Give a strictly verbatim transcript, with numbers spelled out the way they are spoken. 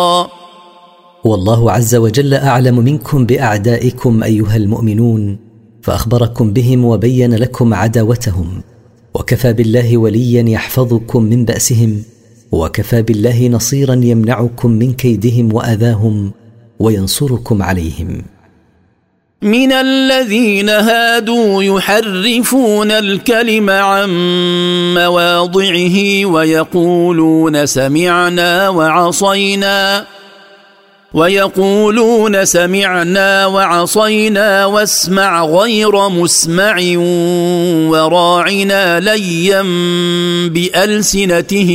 والله عز وجل أعلم منكم بأعدائكم أيها المؤمنون، فأخبركم بهم وبين لكم عداوتهم، وكفى بالله وليا يحفظكم من بأسهم، وكفى بالله نصيرا يمنعكم من كيدهم وأذاهم وينصركم عليهم. من الذين هادوا يحرفون الكلم عن مواضعه ويقولون سمعنا وعصينا ويقولون سمعنا وعصينا واسمع غير مسمع وراعنا ليا بألسنتهم